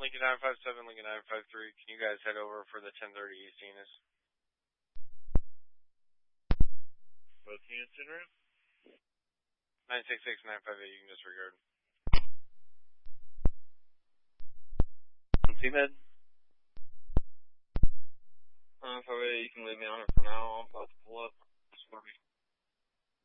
Lincoln 957, Lincoln 953. Can you guys head over for the 1030 East Enos? Both units en route? 966, 958, you can disregard. T-Med. 958, you can leave me on it for now. I'm about to pull up.